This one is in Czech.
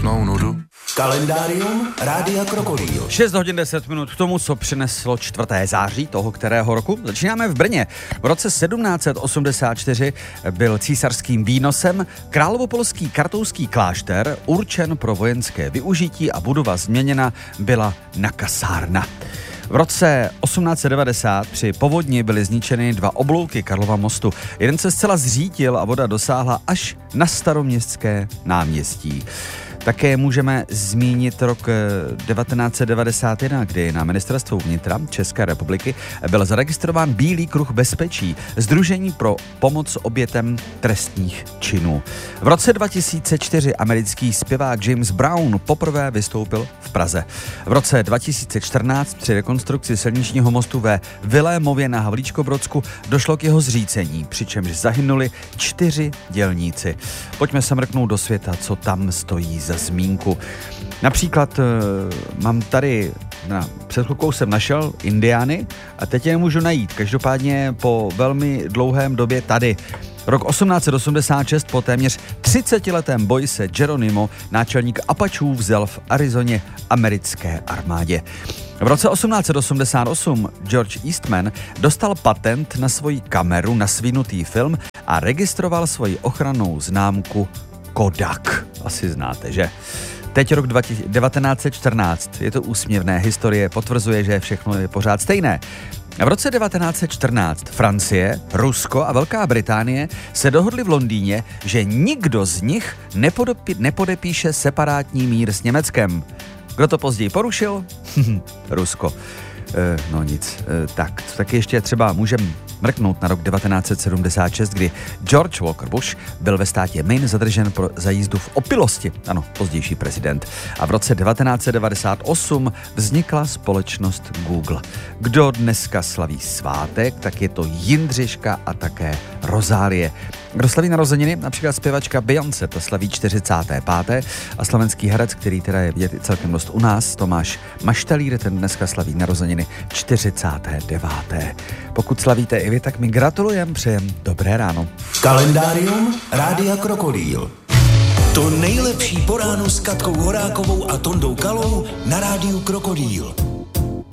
příjemnou nudu. Kalendárium Rádia Krokodýl. 6 hodin 10 minut k tomu, co přineslo 4. září toho kterého roku. Začínáme v Brně. V roce 1784 byl císařským výnosem královopolský kartouský klášter určen pro vojenské využití a budova změněna byla na kasárna. V roce 1890 při povodni byly zničeny 2 oblouky Karlova mostu. Jeden se zcela zřítil a voda dosáhla až na Staroměstské náměstí. Také můžeme zmínit rok 1991, kdy na Ministerstvu vnitra České republiky byl zaregistrován Bílý kruh bezpečí, sdružení pro pomoc obětem trestních činů. V roce 2004 americký zpěvák James Brown poprvé vystoupil v Praze. V roce 2014 při rekonstrukci silničního mostu ve Vilémově na Havlíčkobrodsku došlo k jeho zřícení, přičemž zahynuli 4 dělníci. Pojďme se mrknout do světa, co tam stojí za zmínku. Například mám tady, před chvilkou jsem našel Indiány a teď je nemůžu najít. Každopádně po velmi dlouhém době tady. Rok 1886 po téměř 30letém boji se Geronimo, náčelník Apachů, vzal v Arizoně americké armádě. V roce 1888 George Eastman dostal patent na svoji kameru na svinutý film a registroval svoji ochrannou známku Kodak. Asi znáte, že? Teď rok 1914. Je to úsměvné. Historie potvrzuje, že všechno je pořád stejné. V roce 1914 Francie, Rusko a Velká Británie se dohodli v Londýně, že nikdo z nich nepodepíše separátní mír s Německem. Kdo to později porušil? Rusko. No nic. Tak ještě třeba můžeme mrknout na rok 1976, kdy George Walker Bush byl ve státě Maine zadržen za jízdu v opilosti. Ano, pozdější prezident. A v roce 1998 vznikla společnost Google. Kdo dneska slaví svátek, tak je to Jindřiška a také Rozálie. Kdo slaví narozeniny, například zpěvačka Beyoncé, ta slaví 45. a slovenský herec, který teda je vidět celkem dost u nás, Tomáš Maštalír, ten dneska slaví narozeniny 49. Pokud slavíte i vy, tak mi gratulujem, přejem dobré ráno. Kalendárium Rádia Krokodýl. To nejlepší po ránu s Katkou Horákovou a Tondou Kalou na Rádiu Krokodýl.